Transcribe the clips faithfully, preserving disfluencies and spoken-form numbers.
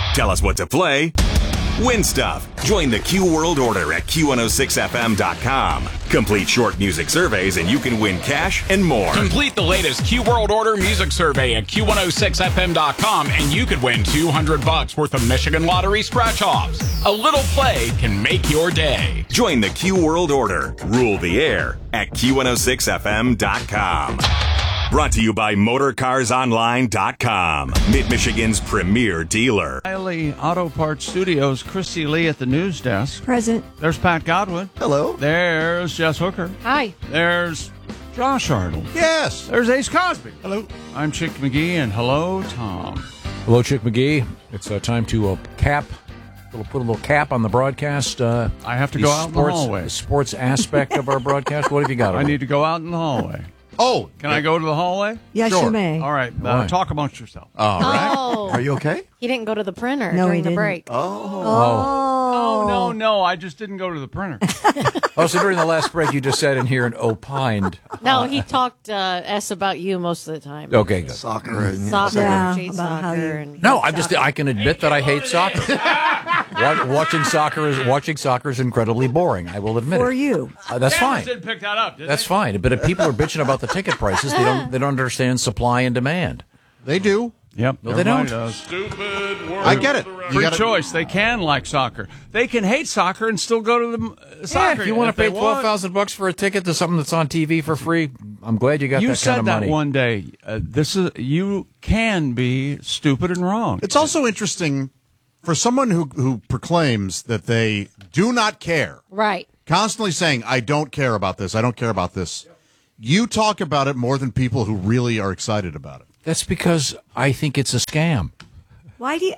Tell us what to play. Win stuff. Join the Q World Order at Q one oh six F M dot com. Complete short music surveys and you can win cash and more. Complete the latest Q World Order music survey at Q one oh six F M dot com and you could win two hundred bucks worth of Michigan Lottery scratch-offs. A little play can make your day. Join the Q World Order. Rule the air at Q one oh six F M dot com. Brought to you by Motor Cars Online dot com, Mid-Michigan's premier dealer. Riley Auto Parts Studios, Christy Lee at the news desk. Present. There's Pat Godwin. Hello. There's Jess Hooker. Hi. There's Josh Arnold. Yes. There's Ace Cosby. Hello. I'm Chick McGee, and hello, Tom. Hello, Chick McGee. It's uh, time to uh, cap, we'll put a little cap on the broadcast. Uh, I have to the go out sports, in the hallway. The sports aspect of our broadcast. What have you got? I need to go out in the hallway. Oh. Can I go to the hallway? Yes, Sure. you may. All right. Uh, talk amongst yourself. All right. Oh. Are you okay? He didn't go to the printer No, during he the didn't. break. Oh. Oh, no, no. I just didn't go to the printer. Oh, so during the last break, you just sat in here and opined. No, he talked uh, S about you most of the time. Okay, good. Soccer. And, Soccer, Yeah, Jade about how soccer, you- and No, I'm just. I can admit that I hate soccer. Wa- watching soccer is watching soccer is incredibly boring. I will admit For it. you. Uh, that's fine. didn't pick that up, did That's fine. But if people are bitching about the ticket prices, they don't. They don't understand supply and demand. They do. Yep. No, they everybody don't. does. I get it. You Free gotta- choice. They can like soccer. They can hate soccer and still go to the uh, soccer. Yeah, if you want to they pay twelve thousand bucks for a ticket to something that's on T V for free, I'm glad you got You that said kind of that money. one day. Uh, this is you can be stupid and wrong. It's also interesting for someone who, who proclaims that they do not care, right. constantly saying, I don't care about this, I don't care about this. You talk about it more than people who really are excited about it. That's because I think it's a scam. Why do you?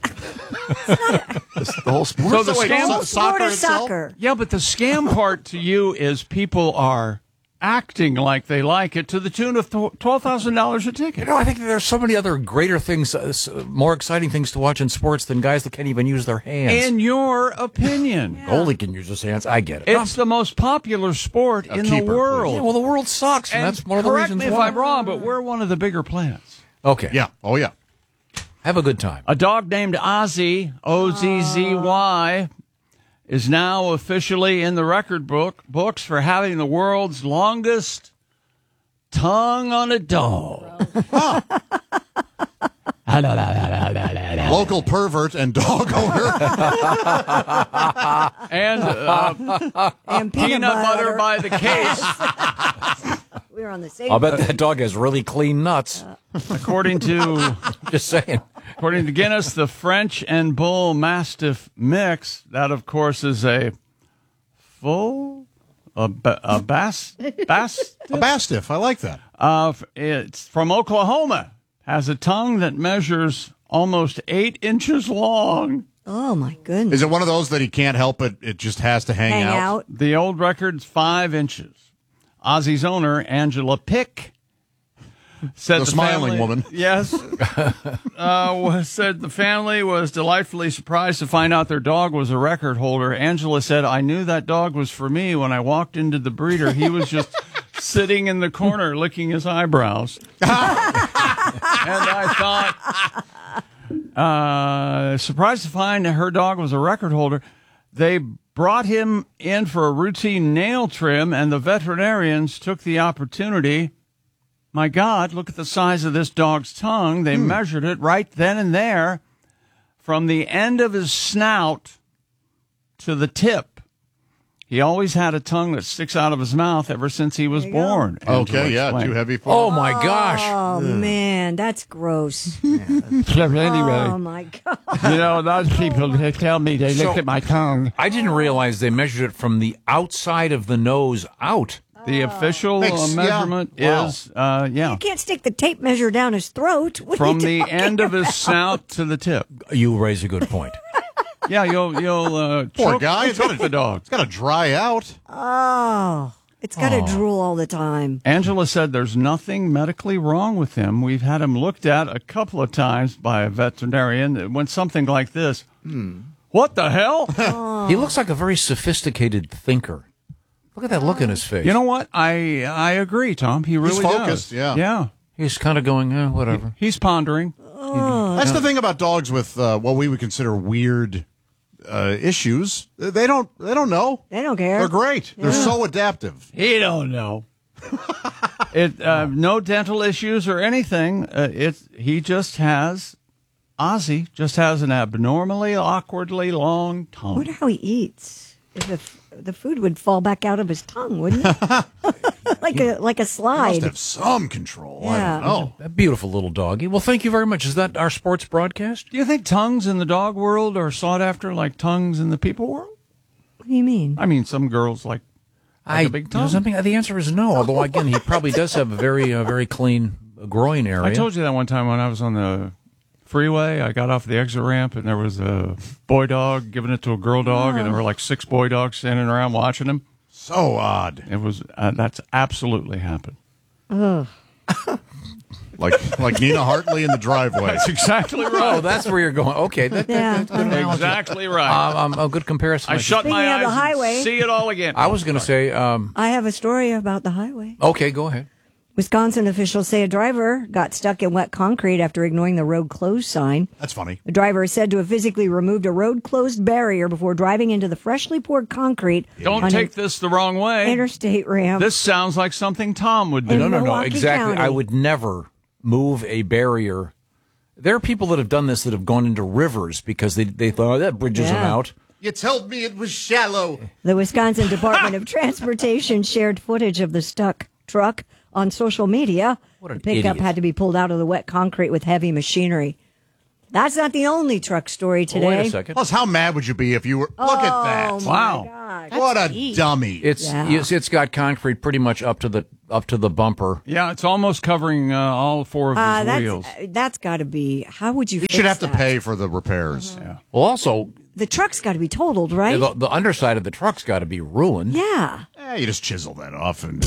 The whole sport. So the wait, scam- so- Sport soccer is itself? soccer. Yeah, but the scam part to you is people are acting like they like it to the tune of twelve thousand dollars a ticket. You know, I think there's so many other greater things, uh, s- more exciting things to watch in sports than guys that can't even use their hands. In your opinion, Goalie can use his hands. I get it. it's the most popular sport A in keeper, the world. Yeah, well, the world sucks, and, and that's one of the correct reasons me if why. I'm wrong, but we're one of the bigger planets. Okay. Yeah. Oh, yeah. Have a good time. A dog named Ozzy, O Z Z Y, is now officially in the record book books for having the world's longest tongue on a dog. Local pervert and dog owner. And uh, And peanut butter by the case, We were on the same. I'll bet that dog has really clean nuts. according to Just saying. according to Guinness, the French and Bull Mastiff mix. That, of course, is a full a, ba- a bass bass. A Mastiff. I like that. Uh, it's from Oklahoma. Has a tongue that measures almost eight inches long. Oh my goodness. Is it one of those that he can't help it? It just has to hang, Hang out? out. The old record's five inches. Ozzy's owner, Angela Pick, said The the, smiling family- woman. Yes, uh, was, said the family was delightfully surprised to find out their dog was a record holder. Angela said, "I knew that dog was for me when I walked into the breeder. He was just sitting in the corner licking his eyebrows, and I thought." Uh, surprised to find that her dog was a record holder. They brought him in for a routine nail trim, and the veterinarians took the opportunity. My God, look at the size of this dog's tongue. They measured it right then and there from the end of his snout to the tip. He always had a tongue that sticks out of his mouth ever since he was There you go. born. Angela Okay, yeah. explained. Too heavy for Oh, my gosh. Oh man, that's gross. Anyway, Oh my god. you know, those people, they tell me they So- looked at my tongue. I didn't realize they measured it from the outside of the nose out. The official Makes- uh, yeah. measurement Wow. is, uh, yeah, You can't stick the tape measure down his throat. What are from you the talking end of his about? snout to the tip. You raise a good point. Yeah, you'll you'll uh, Poor choke, guy. It's choke gotta- the dog. It's got to dry out. Oh, it's got to drool all the time. Angela said there's nothing medically wrong with him. We've had him looked at a couple of times by a veterinarian. When something like this, what the hell? He looks like a very sophisticated thinker. Look at that look in his face. You know what? I I agree, Tom. He really focused, does. yeah. Yeah. He's kind of going, eh, whatever. He's pondering. That's the thing about dogs with uh, what we would consider weird uh, issues. They don't. They don't know. They don't care. They're great. They're so adaptive. He don't know. it uh, no dental issues or anything. Uh, it's he just has Ozzy just has an abnormally awkwardly long I tongue. wonder how he eats. If the, f- the food would fall back out of his tongue, wouldn't it? like a like a They must slide. have some control. Yeah. I don't know. A beautiful little doggy. Well, thank you very much. Is that our sports broadcast? Do you think tongues in the dog world are sought after like tongues in the people world? What do you mean? I mean, some girls like, like I, a big tongue. Something, the answer is no. Although again, he probably does have a very, uh, very clean groin area. I told you that one time when I was on the freeway. I got off the exit ramp and there was a boy dog giving it to a girl dog, and there were like six boy dogs standing around watching him. So odd. It was uh, that's absolutely happened. Like like Nina Hartley in the driveway. That's exactly right. Oh, that's where you're going. Okay, that, that, Yeah. that's good analogy. exactly right. Um, um, a good comparison. I shut Speaking my of eyes the highway- and see it all again. I was going to say. Um, I have a story about the highway. okay, go ahead. Wisconsin officials say a driver got stuck in wet concrete after ignoring the road closed sign. That's funny. The driver is said to have physically removed a road closed barrier before driving into the freshly poured concrete Don't on take an this the wrong way. interstate ramp. This sounds like something Tom would do. In No, no, no. Milwaukee Exactly. County. I would never move a barrier. There are people that have done this that have gone into rivers because they they thought, oh, that bridges them Yeah. out. You told me it was shallow. The Wisconsin Department of Transportation shared footage of the stuck truck on social media. What an the pickup idiot. had to be pulled out of the wet concrete with heavy machinery. That's not the only truck story today. Oh, wait a second. Plus, how mad would you be if you were? Look at Oh, that. my Wow. God. What a deep. dummy. It's, Yeah. it's it's got concrete pretty much up to the up to the bumper. Yeah, it's almost covering uh, all four of his Uh, that's wheels. uh, that's got to be. How would you? You fix should have to that? pay for the repairs. Well, also The truck's got to be totaled, right? the, the underside of the truck's got to be ruined. yeah. Eh, you just chisel that off and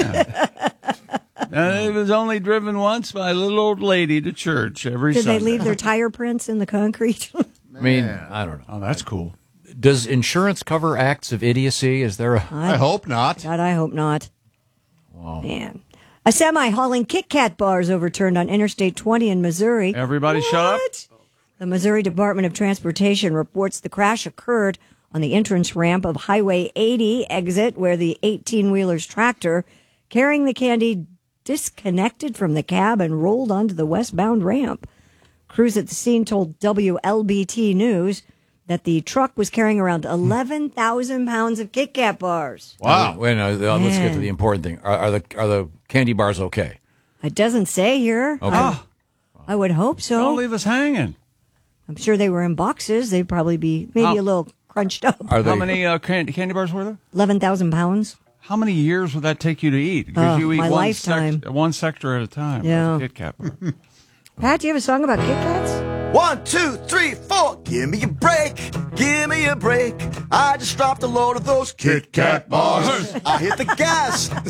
Uh, it was only driven once by a little old lady to church every Did Sunday. they leave their tire prints in the concrete? I mean, I don't know. Oh, that's cool. Does insurance cover acts of idiocy? Is there a I hope not. God, I hope not. Man. A semi hauling Kit Kat bars overturned on Interstate twenty in Missouri. Everybody shut up. What? The Missouri Department of Transportation reports the crash occurred on the entrance ramp of Highway eighty exit, where the eighteen-wheeler's tractor carrying the candy disconnected from the cab and rolled onto the westbound ramp. Crews at the scene told W L B T News that the truck was carrying around eleven thousand pounds of Kit Kat bars. Wow. Wait, no, uh, let's get to Man. the important thing. Are, are the are the candy bars okay? It doesn't say here. Okay. I, I would hope so. Don't leave us hanging. I'm sure they were in boxes. They'd probably be maybe How- a little crunched up. Are they? How many uh, candy, candy bars were there? eleven thousand pounds. How many years would that take you to eat? Because Oh, you eat my one, lifetime. sect- one sector at a time. Yeah. Of a Kit Kat bar. Pat, do you have a song about Kit Kats? One, two, three, four. Give me a break. Give me a break. I just dropped a load of those Kit Kat bars. I hit the gas.